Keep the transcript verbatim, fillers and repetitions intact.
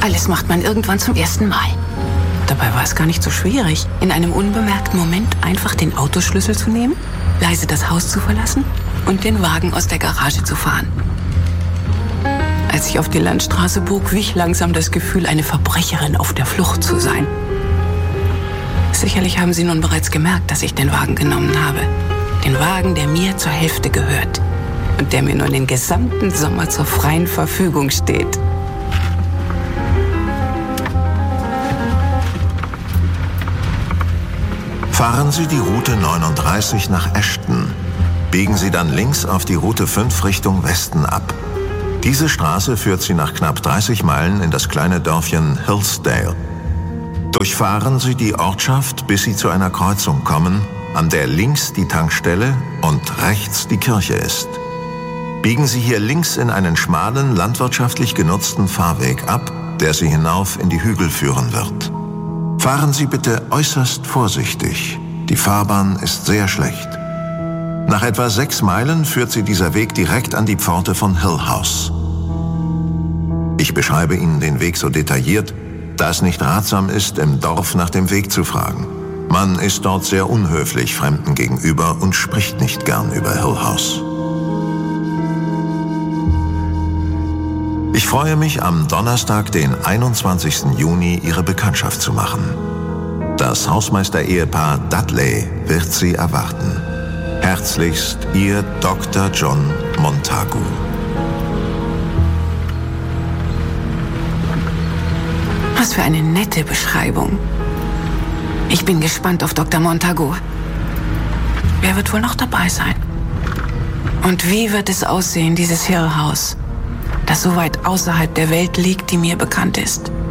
Alles macht man irgendwann zum ersten Mal. Dabei war es gar nicht so schwierig, in einem unbemerkten Moment einfach den Autoschlüssel zu nehmen, leise das Haus zu verlassen und den Wagen aus der Garage zu fahren. Als ich auf die Landstraße bog, wich langsam das Gefühl, eine Verbrecherin auf der Flucht zu sein. Sicherlich haben Sie nun bereits gemerkt, dass ich den Wagen genommen habe. Den Wagen, der mir zur Hälfte gehört und der mir nun den gesamten Sommer zur freien Verfügung steht. Fahren Sie die Route neununddreißig nach Ashton. Biegen Sie dann links auf die Route fünf Richtung Westen ab. Diese Straße führt Sie nach knapp dreißig Meilen in das kleine Dörfchen Hillsdale. Durchfahren Sie die Ortschaft, bis Sie zu einer Kreuzung kommen, an der links die Tankstelle und rechts die Kirche ist. Biegen Sie hier links in einen schmalen, landwirtschaftlich genutzten Fahrweg ab, der Sie hinauf in die Hügel führen wird. Fahren Sie bitte äußerst vorsichtig. Die Fahrbahn ist sehr schlecht. Nach etwa sechs Meilen führt Sie dieser Weg direkt an die Pforte von Hill House. Ich beschreibe Ihnen den Weg so detailliert, da es nicht ratsam ist, im Dorf nach dem Weg zu fragen. Man ist dort sehr unhöflich Fremden gegenüber und spricht nicht gern über Hill House. Ich freue mich, am Donnerstag, den einundzwanzigsten Juni, Ihre Bekanntschaft zu machen. Das Hausmeister-Ehepaar Dudley wird Sie erwarten. Herzlichst, Ihr Doktor John Montagu. Was für eine nette Beschreibung. Ich bin gespannt auf Doktor Montagu. Wer wird wohl noch dabei sein? Und wie wird es aussehen, dieses Hill House, das so weit außerhalb der Welt liegt, die mir bekannt ist?